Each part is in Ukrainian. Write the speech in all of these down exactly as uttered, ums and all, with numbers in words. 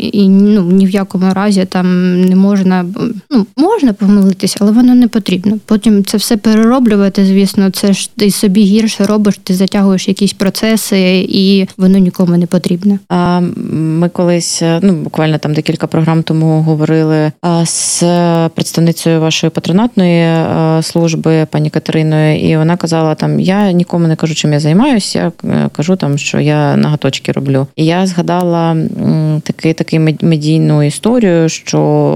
і ну, ні в якому разі там не можна, ну, можна помилитися, але воно не потрібно. Потім це все перероблювати, звісно, це ж ти собі гірше робиш, ти затягуєш якісь процеси, і воно нікому не потрібно. А ми колись, ну, буквально там декілька програм тому говорили з представницею вашої патронатної служби, пані Катериною, і вона казала там, я нікому не кажу, чим я займаюся, я кажу там, що я наготочки роблю. І я згадала такий, такий медійну історію, що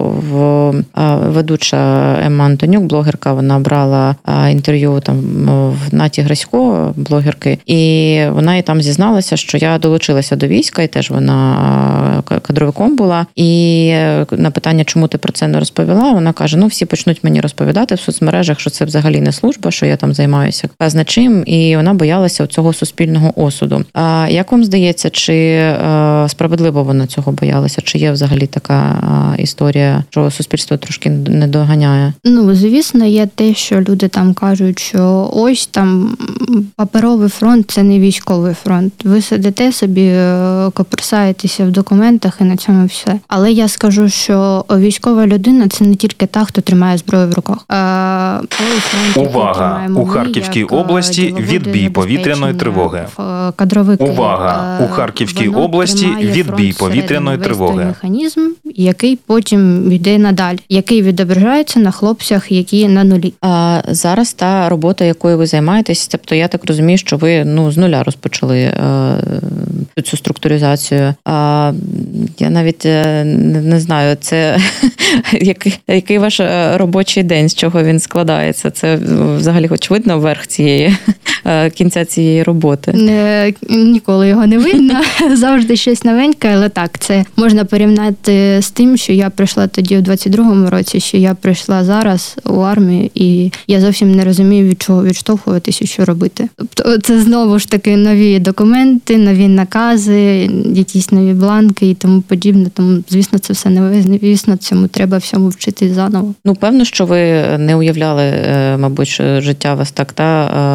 в ведуча Емма Антонюк, блогерка, вона брала інтерв'ю там в Наті Грасько, блогерки, і вона і там зізналася, що я долучилася до війська, і теж вона кадровиком була. І на питання, чому ти про це не розповіла, вона каже, ну всі почнуть мені розповідати в соцмережах, що це взагалі не служба, що я там займаюся казна чим, і вона боялася цього суспільного осуду. А як вам здається, чи справедливо вона цього боялася, чи є взагалі така історія, що суспільство трошки не доганяє? Ну, звісно, є те, що люди там кажуть, що ось там паперовий фронт – це не військовий фронт. Ви сидите собі, коперсаєтеся в документах і на цьому все. Але я скажу, що військова людина – це не тільки та, хто тримає зброю в руках. А, фронт, Увага! У Харківській області відбій повітряної тривоги. Кадровики. Увага! У Харківській області відбій повітряної тривоги. Механізм, який потім йде надалі, який відображається на хлопцях, які на нулі. А зараз та робота, якою ви займаєтесь, тобто я так розумію, що ви ну з нуля розпочали е, цю структуризацію. А я навіть не, не знаю, це який, який ваш робочий день, з чого він складається? Це взагалі хоч видно верх цієї кінця цієї роботи? Не, ніколи його не видно, завжди щось новеньке, але так, це можна порівняти з тим, що я прийшла тоді у двадцять другому році, що я прийшла зараз у армію, і я зовсім не розумію, від чого відштовхуватися і що робити. Тобто це знову ж таки нові документи, нові накази, якісь нові бланки і тому подібне. Тому, звісно, це все нове, звісно, цьому треба всьому вчити заново. Ну, певно, що ви не уявляли, мабуть, що життя вас так та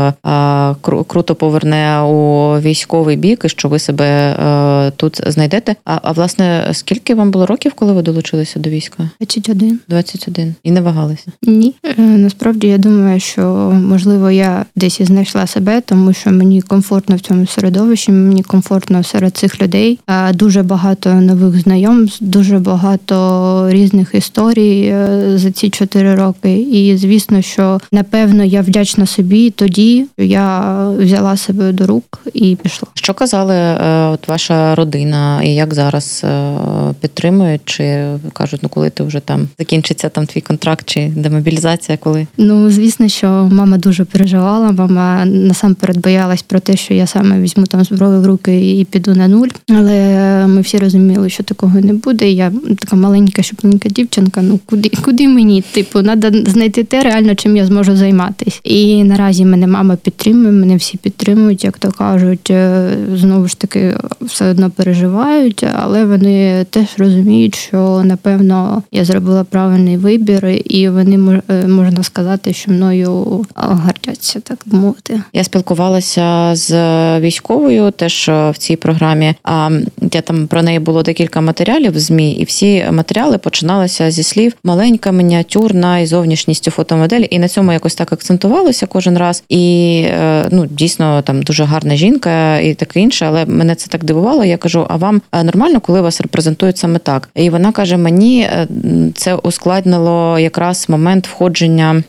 а, круто поверне у військовий бік, і що ви себе а, тут знайдете. А, а, власне, скільки вам було років, коли ви долучилися до війська? двадцять один. двадцять один. І не вагалися? Ні. Насправді, я думаю, що, можливо, я десь і знайшла себе, тому що мені комфортно в цьому середовищі, мені комфортно серед цих людей. Дуже багато нових знайомств, дуже багато різних історій за ці чотири роки. І, звісно, що, напевно, я вдячна собі тоді, що я взяла себе до рук і пішла. Що казали от ваша родина і як зараз підтримують? Чи кажуть, ну коли ти вже там закінчиться там твій контракт чи демобілізація, коли? Ну, звісно, що мама дуже переживала. Мама насамперед боялась про те, що я саме візьму там зброю в руки і піду на нуль. Але ми всі розуміли, що такого не буде. Я така маленька, щупленька дівчинка. Ну, куди, куди мені? Типу, треба знайти те реально, чим я зможу займатися. І наразі мене мама підтримує, мене всі підтримують, як то кажуть. Знову ж таки, все одно переживають, але вони теж розуміють, що, напевно, я зробила правильний вибір, і вони, можна сказати, що мною гордяться, так мовити. Я спілкувалася з військовою теж в цій програмі. А я там про неї було декілька матеріалів в ЗМІ, і всі матеріали починалися зі слів маленька, мініатюрна і зовнішністю фотомодель. І на цьому якось так акцентувалося кожен раз. І, ну, дійсно, там дуже гарна жінка і таке інше, але мене це так дивувало. Я кажу, а вам нормально, коли вас репрезентують саме так? І вона каже, мені це ускладнило якраз момент входження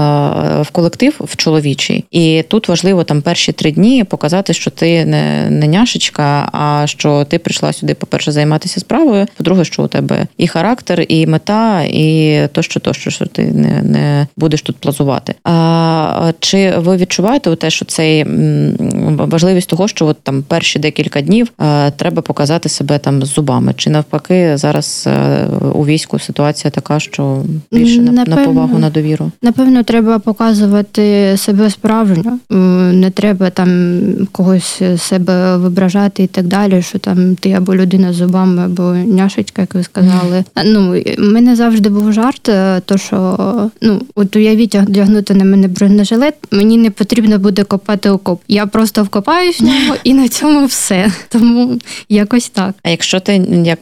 в колектив, в чоловічий. І тут важливо там перші три дні показати, що ти не, не няшечка, а що ти прийшла сюди, по-перше, займатися справою, по-друге, що у тебе і характер, і мета, і тощо, тощо, що ти не, не будеш тут плазувати. А чи ви відчуваєте те, що цей важливість того, що от там перші декілька днів треба показати себе там з зубами? Чи навпаки зараз у війську ситуація така, що більше напевно, на повагу, на довіру? Напевно, треба показувати себе справжньо. Не треба там когось себе виображати і так далі, що там ти або людина з зубами, або няшечка, як ви сказали. Mm. Ну, в мене завжди був жарт, то що, ну, от уявіть, одягнути на мене бронежилет, мені не потрібно буде копати окоп. Я просто вкопаюсь в нього і на цьому все. Тому якось так. А якщо ти, як